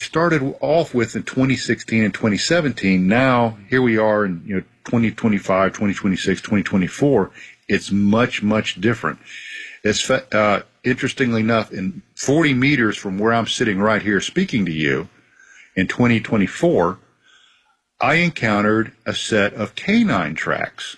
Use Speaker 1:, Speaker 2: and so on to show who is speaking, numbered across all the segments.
Speaker 1: started off with in 2016 and 2017, now here we are in 2025, 2026, 2024. It's much, much different. It's interestingly enough, in 40 meters from where I'm sitting right here speaking to you in 2024, I encountered a set of canine tracks,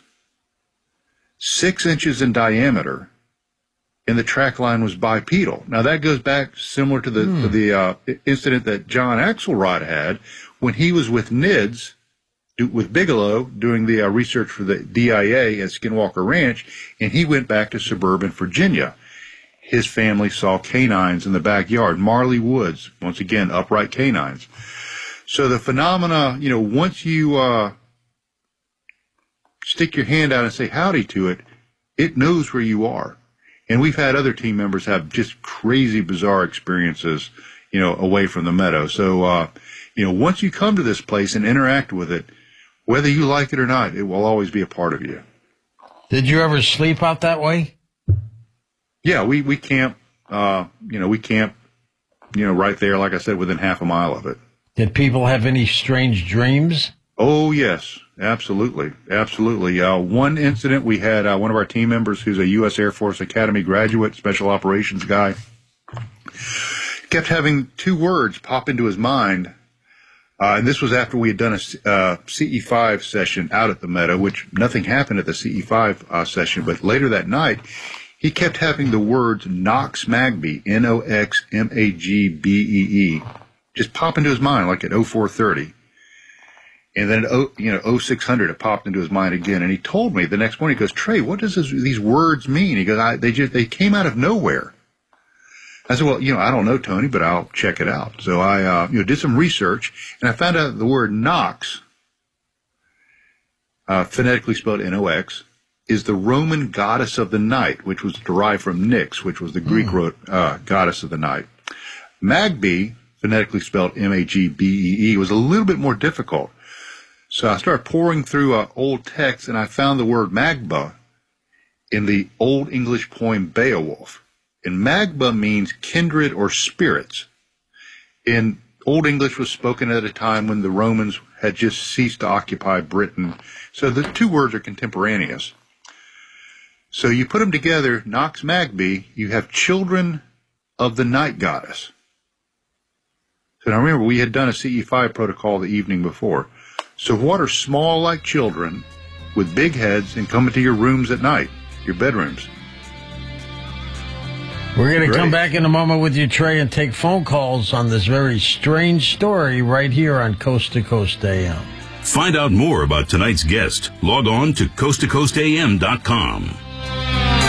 Speaker 1: 6 inches in diameter, and the track line was bipedal. Now, that goes back similar to the incident that John Axelrod had when he was with NIDS, with Bigelow, doing the research for the DIA at Skinwalker Ranch, and he went back to suburban Virginia. His family saw canines in the backyard, Marley Woods, once again, upright canines. So the phenomena, once you stick your hand out and say howdy to it, it knows where you are. And we've had other team members have just crazy, bizarre experiences, away from the meadow. So, once you come to this place and interact with it, whether you like it or not, it will always be a part of you.
Speaker 2: Did you ever sleep out that way?
Speaker 1: Yeah, we camp, we camp, right there, like I said, within half a mile of it.
Speaker 2: Did people have any strange dreams?
Speaker 1: Oh, yes, absolutely. Absolutely. One incident, we had one of our team members who's a U.S. Air Force Academy graduate, special operations guy, kept having 2 words pop into his mind. And this was after we had done a CE5 session out at the meadow, which nothing happened at the CE5 session. But later that night, he kept having the words Knox Magbee, Noxmagbee, just pop into his mind like at 0430. And then at 0600, it popped into his mind again. And he told me the next morning, he goes, Trey, what does these words mean? He goes, they came out of nowhere. I said, well, I don't know, Tony, but I'll check it out. So I, did some research, and I found out the word Nox, phonetically spelled Nox, is the Roman goddess of the night, which was derived from Nyx, which was the Greek goddess of the night. Magbee, phonetically spelled Magbee, was a little bit more difficult. So I started pouring through old texts, and I found the word Magba in the Old English poem Beowulf. And Magba means kindred or spirits. In Old English was spoken at a time when the Romans had just ceased to occupy Britain. So the 2 words are contemporaneous. So you put them together, Knox Magbee, you have children of the night goddess. So now remember, we had done a CE5 protocol the evening before. So what are small like children with big heads and come into your rooms at night, your bedrooms?
Speaker 2: We're going to come back in a moment with you, Trey, and take phone calls on this very strange story right here on Coast to Coast AM.
Speaker 3: Find out more about tonight's guest. Log on to coasttocoastam.com.